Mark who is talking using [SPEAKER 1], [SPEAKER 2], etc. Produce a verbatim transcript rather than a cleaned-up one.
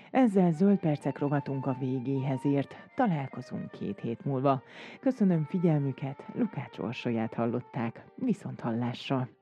[SPEAKER 1] Ezzel zöld percek rovatunk a végéhez ért. Találkozunk két hét múlva. Köszönöm figyelmüket, Lukács Orsolyát hallották. Viszont hallásra!